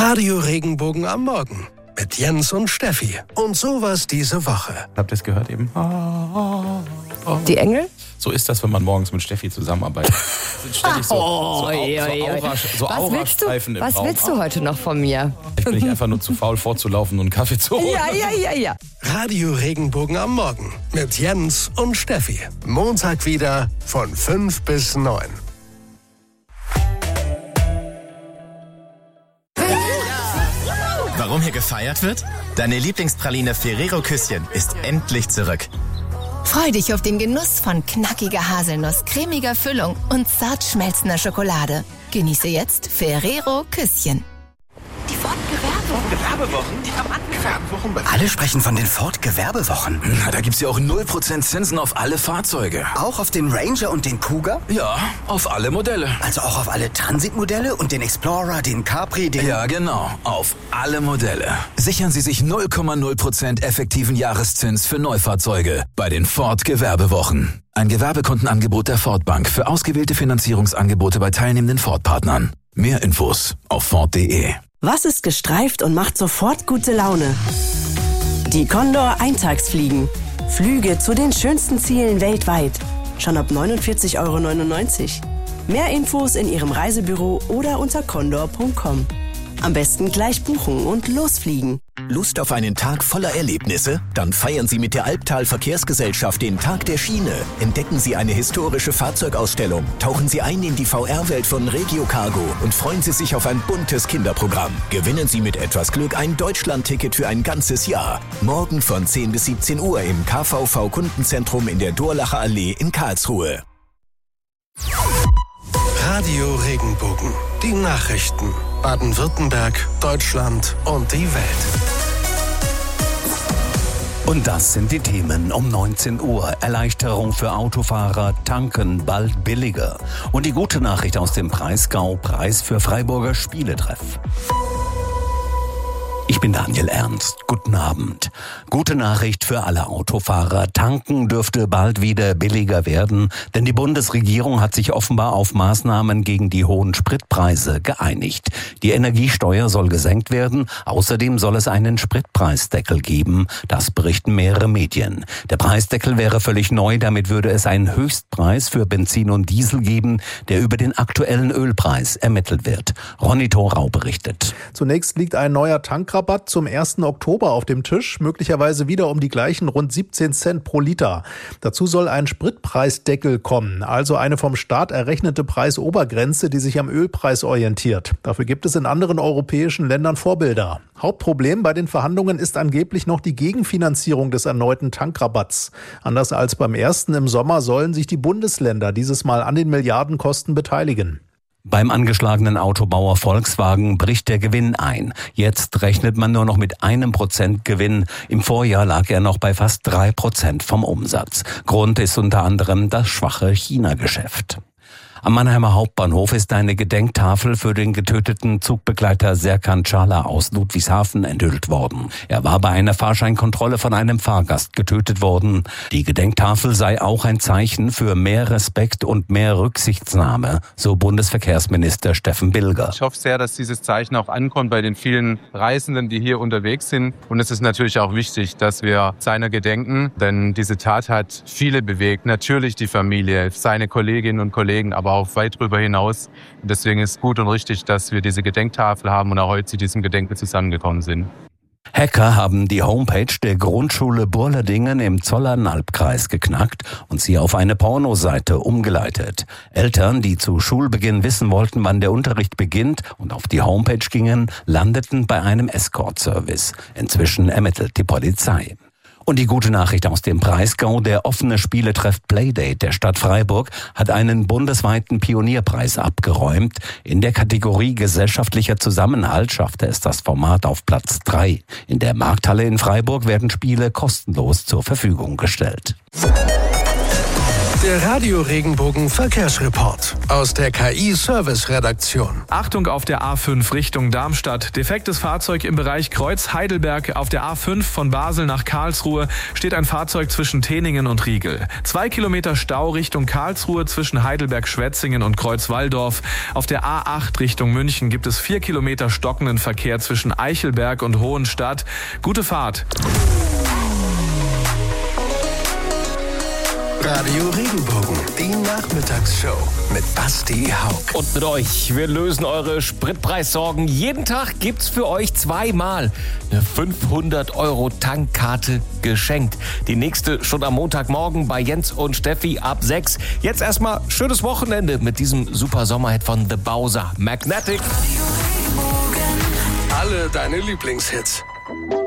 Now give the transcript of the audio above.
Radio Regenbogen am Morgen mit Jens und Steffi. Und sowas diese Woche. Habt ihr es gehört eben? Die Engel? So ist das, wenn man morgens mit Steffi zusammenarbeitet. Sind ständig so Aurastreifen im Raum. Was willst du heute noch von mir? Ich bin einfach nur zu faul vorzulaufen und einen Kaffee zu holen. Ja. Radio Regenbogen am Morgen mit Jens und Steffi. Montag wieder von 5 bis 9. Warum hier gefeiert wird? Deine Lieblingspraline Ferrero Küsschen ist endlich zurück. Freu dich auf den Genuss von knackiger Haselnuss, cremiger Füllung und zart schmelzender Schokolade. Genieße jetzt Ferrero Küsschen. Die Ford-Gewerbewochen, die haben angefangen. Alle sprechen von den Ford-Gewerbewochen. Na, da gibt's ja auch 0% Zinsen auf alle Fahrzeuge. Auch auf den Ranger und den Cougar? Ja, auf alle Modelle. Also auch auf alle Transit-Modelle und den Explorer, den Capri, den... Ja, genau, auf alle Modelle. Sichern Sie sich 0,0% effektiven Jahreszins für Neufahrzeuge bei den Ford-Gewerbewochen. Ein Gewerbekundenangebot der Ford Bank für ausgewählte Finanzierungsangebote bei teilnehmenden Ford-Partnern. Mehr Infos auf Ford.de. Was ist gestreift und macht sofort gute Laune? Die Condor Eintagsfliegen. Flüge zu den schönsten Zielen weltweit. Schon ab 49,99 €. Mehr Infos in Ihrem Reisebüro oder unter condor.com. Am besten gleich buchen und losfliegen. Lust auf einen Tag voller Erlebnisse? Dann feiern Sie mit der Albtal Verkehrsgesellschaft den Tag der Schiene. Entdecken Sie eine historische Fahrzeugausstellung. Tauchen Sie ein in die VR-Welt von Regio Cargo und freuen Sie sich auf ein buntes Kinderprogramm. Gewinnen Sie mit etwas Glück ein Deutschland-Ticket für ein ganzes Jahr. Morgen von 10 bis 17 Uhr im KVV-Kundenzentrum in der Durlacher Allee in Karlsruhe. Radio Regenbogen. Die Nachrichten. Baden-Württemberg, Deutschland und die Welt. Und das sind die Themen um 19 Uhr. Erleichterung für Autofahrer, tanken bald billiger. Und die gute Nachricht aus dem Breisgau, Preis für Freiburger Spieletreff. Ich bin Daniel Ernst. Guten Abend. Gute Nachricht für alle Autofahrer. Tanken dürfte bald wieder billiger werden, denn die Bundesregierung hat sich offenbar auf Maßnahmen gegen die hohen Spritpreise geeinigt. Die Energiesteuer soll gesenkt werden. Außerdem soll es einen Spritpreisdeckel geben. Das berichten mehrere Medien. Der Preisdeckel wäre völlig neu. Damit würde es einen Höchstpreis für Benzin und Diesel geben, der über den aktuellen Ölpreis ermittelt wird. Ronny Thorau berichtet. Zunächst liegt ein neuer Tankrabatt zum 1. Oktober auf dem Tisch, möglicherweise wieder um die gleichen rund 17 Cent pro Liter. Dazu soll ein Spritpreisdeckel kommen, also eine vom Staat errechnete Preisobergrenze, die sich am Ölpreis orientiert. Dafür gibt es in anderen europäischen Ländern Vorbilder. Hauptproblem bei den Verhandlungen ist angeblich noch die Gegenfinanzierung des erneuten Tankrabatts. Anders als beim ersten im Sommer sollen sich die Bundesländer dieses Mal an den Milliardenkosten beteiligen. Beim angeschlagenen Autobauer Volkswagen bricht der Gewinn ein. Jetzt rechnet man nur noch mit 1% Gewinn. Im Vorjahr lag er noch bei fast 3% vom Umsatz. Grund ist unter anderem das schwache China-Geschäft. Am Mannheimer Hauptbahnhof ist eine Gedenktafel für den getöteten Zugbegleiter Serkan Çağlar aus Ludwigshafen enthüllt worden. Er war bei einer Fahrscheinkontrolle von einem Fahrgast getötet worden. Die Gedenktafel sei auch ein Zeichen für mehr Respekt und mehr Rücksichtnahme, so Bundesverkehrsminister Steffen Bilger. Ich hoffe sehr, dass dieses Zeichen auch ankommt bei den vielen Reisenden, die hier unterwegs sind. Und es ist natürlich auch wichtig, dass wir seiner gedenken, denn diese Tat hat viele bewegt. Natürlich die Familie, seine Kolleginnen und Kollegen, aber auch weit darüber hinaus. Und deswegen ist es gut und richtig, dass wir diese Gedenktafel haben und auch heute zu diesem Gedenken zusammengekommen sind. Hacker haben die Homepage der Grundschule Burladingen im Zollernalbkreis geknackt und sie auf eine Pornoseite umgeleitet. Eltern, die zu Schulbeginn wissen wollten, wann der Unterricht beginnt und auf die Homepage gingen, landeten bei einem Escort-Service. Inzwischen ermittelt die Polizei. Und die gute Nachricht aus dem Breisgau, der offene Spieletreff Playdate der Stadt Freiburg hat einen bundesweiten Pionierpreis abgeräumt. In der Kategorie gesellschaftlicher Zusammenhalt schaffte es das Format auf Platz 3. In der Markthalle in Freiburg werden Spiele kostenlos zur Verfügung gestellt. Der Radio Regenbogen Verkehrsreport aus der KI-Service-Redaktion. Achtung auf der A5 Richtung Darmstadt. Defektes Fahrzeug im Bereich Kreuz-Heidelberg. Auf der A5 von Basel nach Karlsruhe steht ein Fahrzeug zwischen Teningen und Riegel. 2 Kilometer Stau Richtung Karlsruhe zwischen Heidelberg-Schwetzingen und Kreuzwalldorf. Auf der A8 Richtung München gibt es 4 Kilometer stockenden Verkehr zwischen Eichelberg und Hohenstadt. Gute Fahrt. Radio Regenbogen, die Nachmittagsshow mit Basti Haug. Und mit euch, wir lösen eure Spritpreissorgen. Jeden Tag gibt's für euch zweimal eine 500-Euro-Tankkarte geschenkt. Die nächste schon am Montagmorgen bei Jens und Steffi ab 6. Jetzt erstmal schönes Wochenende mit diesem super Sommerhit von The Bowser, Magnetic. Alle deine Lieblingshits.